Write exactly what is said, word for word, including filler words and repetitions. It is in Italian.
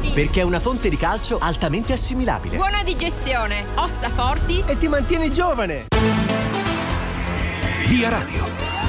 Perché è una fonte di calcio altamente assimilabile. Buona digestione, ossa forti e ti mantiene giovane. Via Radio.